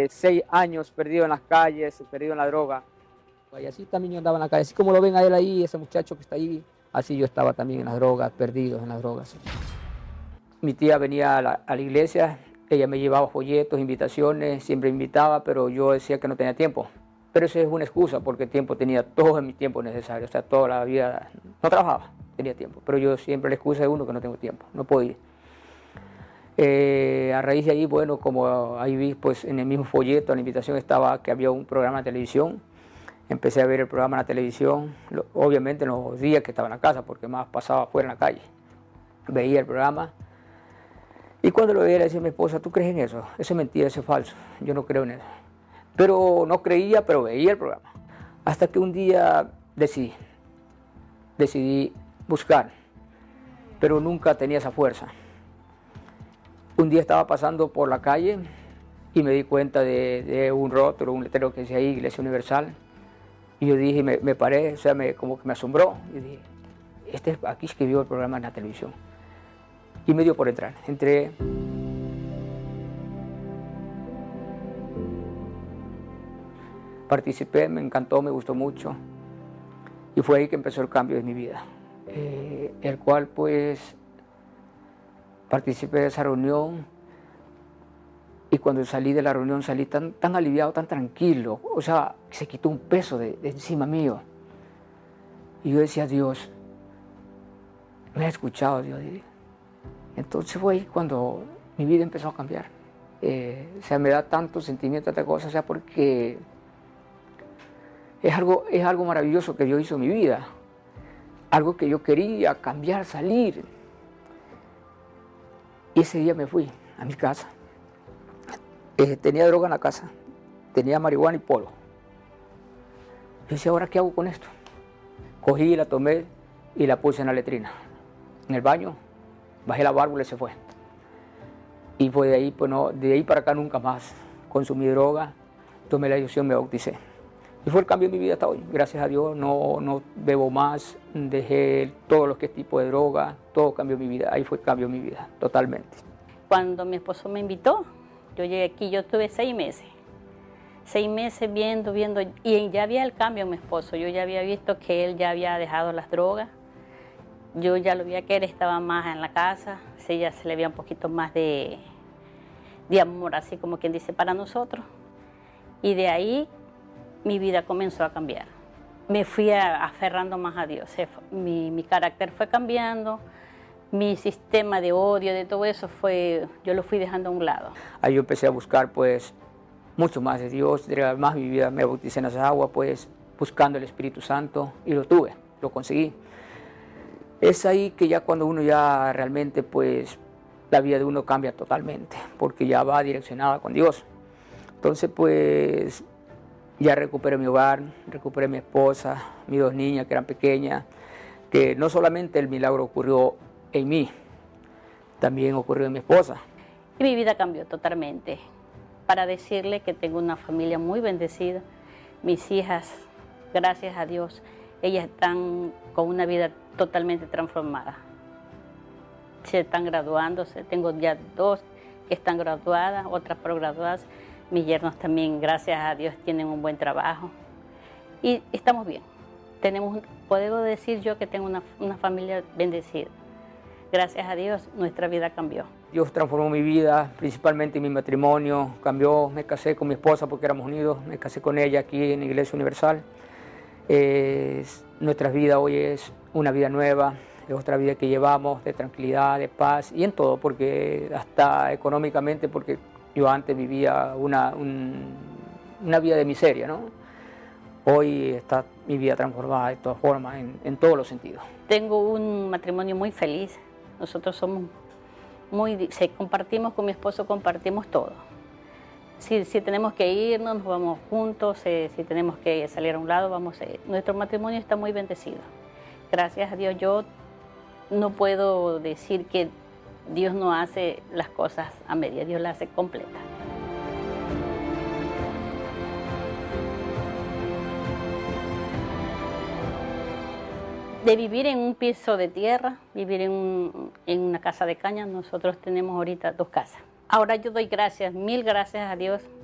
6 años perdido en las calles, perdido en la droga. Y así también yo andaba en la calle, así como lo ven a él ahí, ese muchacho que está ahí, así yo estaba también en las drogas, perdido en las drogas. Mi tía venía a la iglesia, ella me llevaba folletos, invitaciones, siempre invitaba, pero yo decía que no tenía tiempo. Pero eso es una excusa, porque tiempo tenía todo en mi tiempo necesario, o sea, toda la vida no trabajaba, tenía tiempo. Pero yo siempre la excusa de uno que no tengo tiempo, no puedo ir. A raíz de ahí, bueno, como ahí vi, pues en el mismo folleto, en la invitación estaba que había un programa de televisión. Empecé a ver el programa en la televisión, obviamente en los días que estaba en la casa, porque más pasaba fuera en la calle. Veía el programa y cuando lo veía le decía a mi esposa, ¿tú crees en eso? Eso es mentira, eso es falso, yo no creo en eso. Pero no creía, pero veía el programa. Hasta que un día decidí buscar, pero nunca tenía esa fuerza. Un día estaba pasando por la calle y me di cuenta de un rótulo, un letrero que decía ahí, Iglesia Universal. Y yo dije, me paré, o sea, como que me asombró. Y dije, aquí escribió el programa en la televisión. Y me dio por entrar. Entré. Participé, me encantó, me gustó mucho. Y fue ahí que empezó el cambio de mi vida. El cual, pues, participé de esa reunión. Y cuando salí de la reunión salí tan aliviado, tan tranquilo. O sea, se quitó un peso de encima mío. Y yo decía, Dios, me ha escuchado, Dios. Entonces fue ahí cuando mi vida empezó a cambiar. O sea, me da tanto sentimiento, tanta cosa, o sea, porque es algo maravilloso que Dios hizo en mi vida. Algo que yo quería cambiar, salir. Y ese día me fui a mi casa. Tenía droga en la casa, tenía marihuana y polo. Yo decía, ¿ahora qué hago con esto? Cogí, la tomé y la puse en la letrina. En el baño, bajé la válvula y se fue. Y fue de ahí, pues no, de ahí para acá nunca más consumí droga, tomé la decisión, me bauticé. Y fue el cambio en mi vida hasta hoy. Gracias a Dios no bebo más, dejé todo lo que es tipo de droga, todo cambió mi vida. Ahí fue el cambio en mi vida, totalmente. Cuando mi esposo me invitó, yo llegué aquí, yo estuve 6 meses. 6 meses viendo, y ya había el cambio en mi esposo. Yo ya había visto que él ya había dejado las drogas. Yo ya lo veía que él estaba más en la casa. Sí, ya se le veía un poquito más de amor, así como quien dice, para nosotros. Y de ahí mi vida comenzó a cambiar. Me fui aferrando más a Dios. Mi carácter fue cambiando. Mi sistema de odio, de todo eso, yo lo fui dejando a un lado. Ahí yo empecé a buscar, pues, mucho más de Dios, más mi vida, me bauticé en esa agua, pues, buscando el Espíritu Santo, y lo tuve, lo conseguí. Es ahí que ya cuando uno ya realmente, pues, la vida de uno cambia totalmente, porque ya va direccionada con Dios. Entonces, pues, ya recuperé mi hogar, recuperé mi esposa, mis 2 niñas que eran pequeñas, que no solamente el milagro ocurrió en mí, también ocurrió en mi esposa. Y mi vida cambió totalmente. Para decirle que tengo una familia muy bendecida. Mis hijas, gracias a Dios, ellas están con una vida totalmente transformada. Se están graduándose, tengo ya 2 que están graduadas, otras posgraduadas. Mis yernos también, gracias a Dios, tienen un buen trabajo. Y estamos bien. Puedo decir yo que tengo una familia bendecida. Gracias a Dios, nuestra vida cambió. Dios transformó mi vida, principalmente mi matrimonio, cambió, me casé con mi esposa porque éramos unidos, me casé con ella aquí en la Iglesia Universal. Nuestra vida hoy es una vida nueva, es otra vida que llevamos de tranquilidad, de paz y en todo, porque hasta económicamente, porque yo antes vivía una vida de miseria, ¿no? Hoy está mi vida transformada de todas formas, en todos los sentidos. Tengo un matrimonio muy feliz. Nosotros somos compartimos con mi esposo, compartimos todo. Si tenemos que irnos, nos vamos juntos. Si tenemos que salir a un lado, vamos. Nuestro matrimonio está muy bendecido. Gracias a Dios. Yo no puedo decir que Dios no hace las cosas a media, Dios las hace completa. De vivir en un piso de tierra, vivir en una casa de caña, nosotros tenemos ahorita 2 casas. Ahora yo doy gracias, 1000 gracias a Dios